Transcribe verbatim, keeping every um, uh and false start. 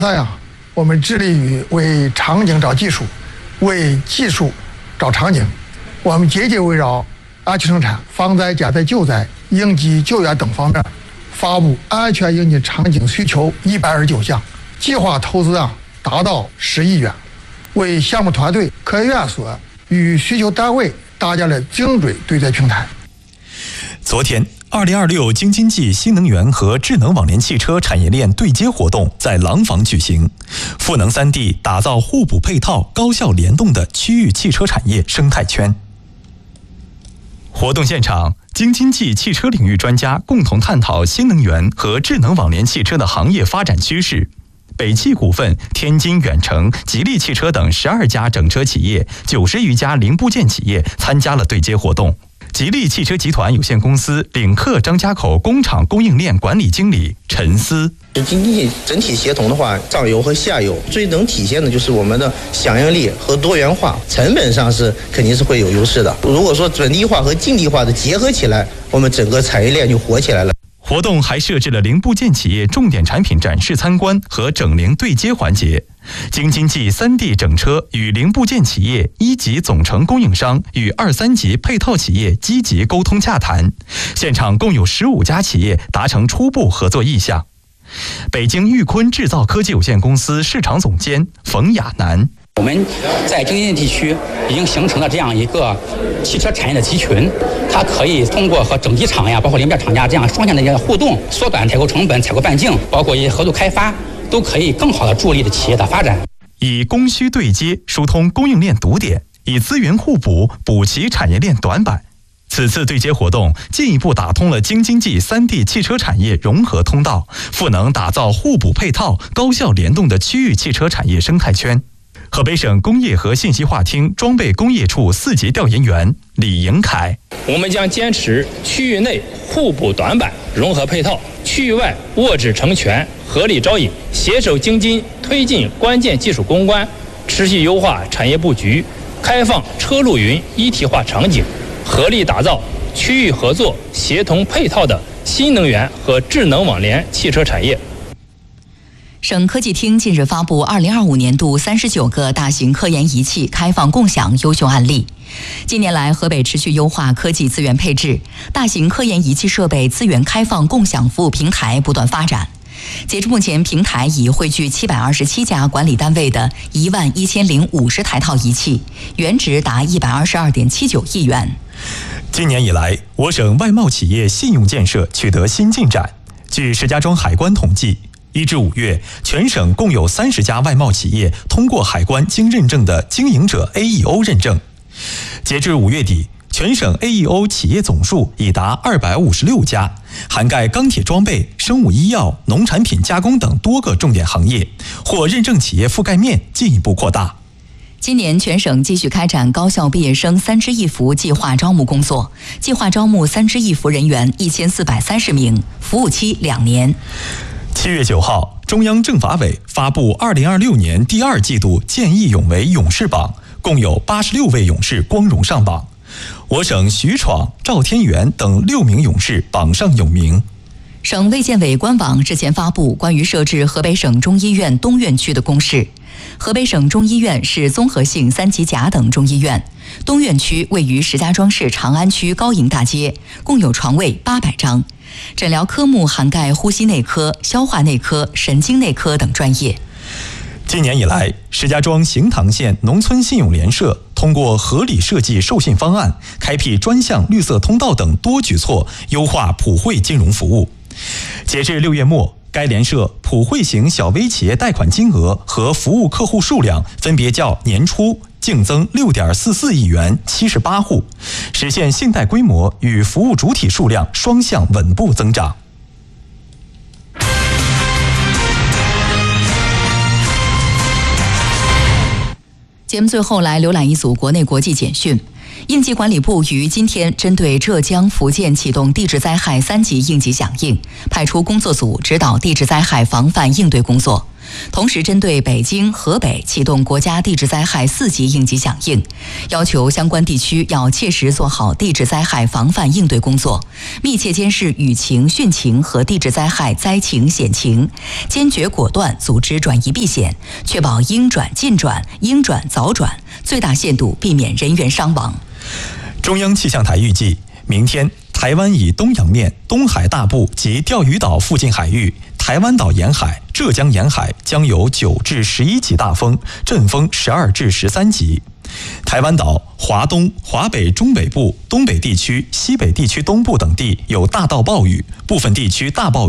在呀，我们致力于为场景找技术，为技术找场景。我们节节围绕安全生产、防灾、减灾、救灾、应急救援等方面，发布安全应急场景需求一百二十九项，计划投资啊达到十亿元，为项目团队、科研院所与需求单位搭建了精准对接平台。 昨天，二零二六京津冀新能源和智能网联汽车产业链对接活动在廊坊举行，赋能三地打造互补配套、高效联动的区域汽车产业生态圈。活动现场，京津冀汽车领域专家共同探讨新能源和智能网联汽车的行业发展趋势。北汽股份、天津远程、吉利汽车等十二家整车企业、九十余家零部件企业参加了对接活动。吉利汽车集团有限公司领克张家口工厂供应链管理经理陈思： 京津冀整体协同的话，上游和下游最能体现的就是我们的响应力和多元化，成本上是肯定是会有优势的。如果说本地化和境地化的结合起来，我们整个产业链就活起来了。 活动还设置了零部件企业重点产品展示参观和整零对接环节，京津冀三地整车与零部件企业一级总成供应商与二三级配套企业积极沟通洽谈，现场共有十五家企业达成初步合作意向。北京裕坤制造科技有限公司市场总监冯亚楠： 我们在京津冀地区已经形成了这样一个汽车产业的集群，它可以通过和整机厂呀，包括零件厂家这样双向的一些互动，缩短采购成本、采购半径，包括一些合作开发，都可以更好的助力的企业的发展。 以供需对接疏通供应链堵点，以资源互补补齐产业链短板。此次对接活动进一步打通了京津冀三地汽车产业融合通道，赋能打造互补配套、高效联动的区域汽车产业生态圈。河北省工业和信息化厅装备工业处四级调研员李迎凯： 我们将坚持区域内互补短板、融合配套，区域外握指成拳、合力招引，携手京津推进关键技术攻关，持续优化产业布局，开放车路云一体化场景，合力打造区域合作、协同配套的新能源和智能网联汽车产业。 省科技厅近日发布二零二五年度三十九个大型科研仪器开放共享优秀案例。近年来，河北持续优化科技资源配置，大型科研仪器设备资源开放共享服务平台不断发展。截至目前，平台已汇聚七百二十七家管理单位的一万一千零五十台套仪器，原值达一百二十二点七九亿元。 今年以来，我省外贸企业信用建设取得新进展。据石家庄海关统计，一至五月，全省共有三十家外贸企业通过海关经认证的经营者 A E O 认证。截至五月底，全省 A E O 企业总数已达二百五十六家，涵盖钢铁装备、生物医药、农产品加工等多个重点行业，获认证企业覆盖面进一步扩大。 今年全省继续开展高校毕业生三支一扶计划招募工作，计划招募三支一扶人员一千四百三十名，服务期两年。 七月九号，中央政法委发布二零二六年第二季度见义勇为勇士榜，共有八十六位勇士光荣上榜。我省徐闯、赵天元等六名勇士榜上有名。 省卫健委官网日前发布关于设置河北省中医院东院区的公示。河北省中医院是综合性三级甲等中医院，东院区位于石家庄市长安区高营大街，共有床位八百张，诊疗科目涵盖呼吸内科、消化内科、神经内科等专业。 今年以来，石家庄行塘县农村信用联社通过合理设计授信方案、开辟专项绿色通道等多举措，优化普惠金融服务。截至六月末，该联社普惠型小微企业贷款金额和服务客户数量分别较年初净增 六点四四亿元七十八户，实现信贷规模与服务主体数量双向稳步增长。 节目最后来浏览一组国内国际简讯。 应急管理部于今天针对浙江、福建启动地质灾害三级应急响应，派出工作组指导地质灾害防范应对工作。同时，针对北京、河北启动国家地质灾害四级应急响应，要求相关地区要切实做好地质灾害防范应对工作，密切监视雨情、汛情和地质灾害灾情险情，坚决果断组织转移避险，确保应转尽转、应转早转，最大限度避免人员伤亡。 中央气象台预计，明天台湾以东洋面、东海大部及钓鱼岛附近海域、台湾岛沿海、浙江沿海将有九至十一级大风，阵风十二至十三级。台湾岛、华东、华北中北部、东北地区、西北地区东部等地有大到暴雨，部分地区大暴雨。